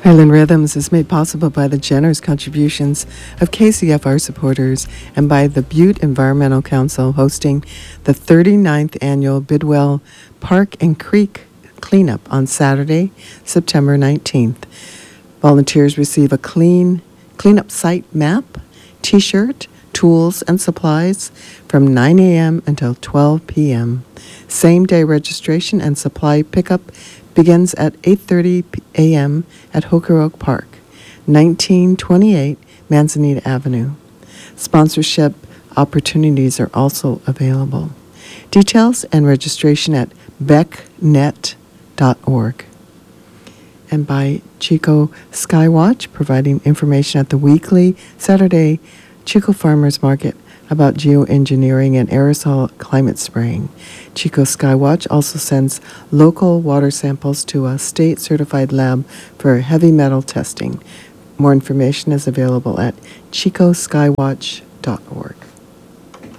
Highland Rhythms is made possible by the generous contributions of KCFR supporters and by the Butte Environmental Council hosting the 39th annual Bidwell Park and Creek cleanup on Saturday, September 19th. Volunteers receive a cleanup site map, t-shirt, tools, and supplies from 9 a.m. until 12 p.m. Same-day registration and supply pickup begins at 8:30 a.m. at Hooker Oak Park, 1928 Manzanita Avenue. Sponsorship opportunities are also available. Details and registration at becknet.org. And by Chico Skywatch, providing information at the weekly Saturday Chico Farmers Market about geoengineering and aerosol climate spraying. Chico Skywatch also sends local water samples to a state-certified lab for heavy metal testing. More information is available at chicoskywatch.org.